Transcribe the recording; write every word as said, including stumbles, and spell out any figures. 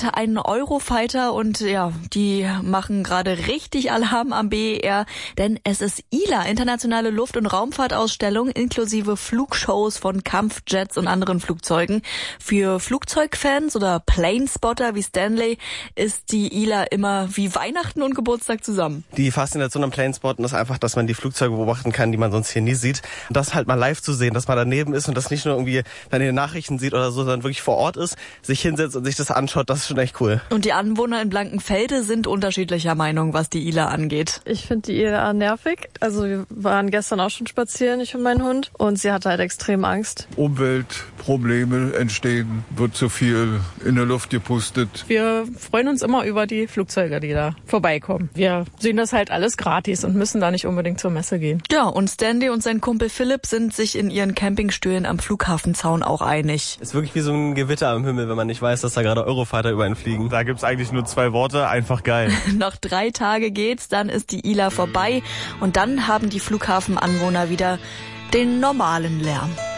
fliegt ein Eurofighter und ja, die machen gerade richtig Alarm am B E R, denn es ist I L A, Internationale Luft- und Raumfahrtausstellung, inklusive Flugshows von Kampfjets und anderen Flugzeugen. Für Flugzeugfans oder Planespotter wie Stanley ist die I L A immer wie Weihnachten und Geburtstag zusammen. Die Faszination am Planespotten ist einfach, dass man die Flugzeuge beobachten kann, die man sonst hier nie sieht. Und das halt mal live zu sehen, dass man daneben ist und das nicht nur irgendwie dann in den Nachrichten sieht oder so, sondern wirklich vor Ort ist, sich hinsetzt und sich das anschaut, das ist schon echt cool. Und die Anwohner in Blankenfelde sind unterschiedlicher Meinung, was die I L A angeht. Ich finde die I L A nervig. Also wir waren gestern auch schon spazieren, ich und mein Hund. Und sie hatte halt extrem Angst. Umweltprobleme entstehen, wird zu viel in der Luft gepustet. Wir freuen uns immer über die Flugzeuge, die da vorbeikommen. Wir sehen das halt alles gratis und müssen da nicht unbedingt zur Messe gehen. Ja, und Stanley und sein Kumpel Philipp sind sich in ihren Campingstühlen am Flughafenzaun auch einig. Ist wirklich wie so ein Gewitter am Himmel, wenn man nicht weiß, dass da gerade Eurofighter über einen fliegen. Da gibt's eigentlich nur zwei Worte, einfach geil. Noch drei Tage geht's, dann ist die I L A vorbei und dann haben die Flughafenanwohner wieder den normalen Lärm.